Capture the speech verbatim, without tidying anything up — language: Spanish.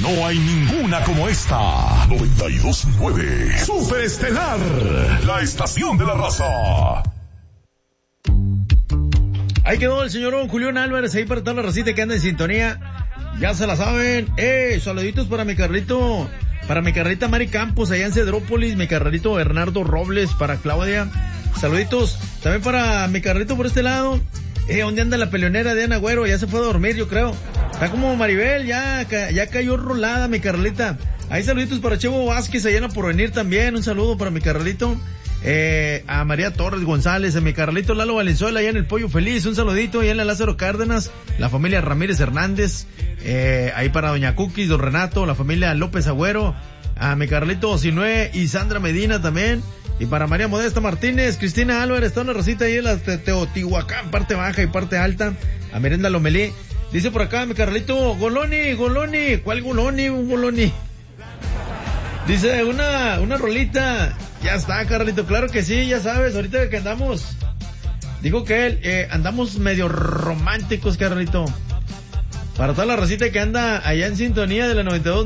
No hay ninguna como esta. noventa y dos punto nueve Super Estelar, la estación de la raza. Ahí quedó el señor Julián Álvarez, ahí para toda la racita que anda en sintonía. Ya se la saben. Eh, saluditos para mi Carlito, para mi Carlita Mari Campos, allá en Cedrópolis, mi Carlito Bernardo Robles, para Claudia. Saluditos también para mi Carlito por este lado. Eh, ¿dónde anda la peleonera de Ana Güero? Ya se fue a dormir, yo creo. Está como Maribel, ya, ya cayó rolada mi Carlita. Ahí saluditos para Chevo Vázquez, allá en la Porvenir también. Un saludo para mi Carlito. Eh, a María Torres González, a mi Carlito Lalo Valenzuela, allá en el Pollo Feliz. Un saludito, allá en la Lázaro Cárdenas, la familia Ramírez Hernández. Eh, ahí para Doña Cookies, Don Renato, la familia López Agüero. A mi Carlito Sinué y Sandra Medina también. Y para María Modesta Martínez, Cristina Álvarez, está una racita ahí en la Teotihuacán, parte baja y parte alta. A Merenda Lomelí. Dice por acá mi Carlito, Goloni, Goloni. ¿Cuál Goloni? Un Goloni. Dice, una, una rolita. Ya está, Carlito, claro que sí, ya sabes, ahorita que andamos. Digo que él, eh, andamos medio románticos, Carlito. Para toda la racita que anda allá en sintonía de la noventa y dos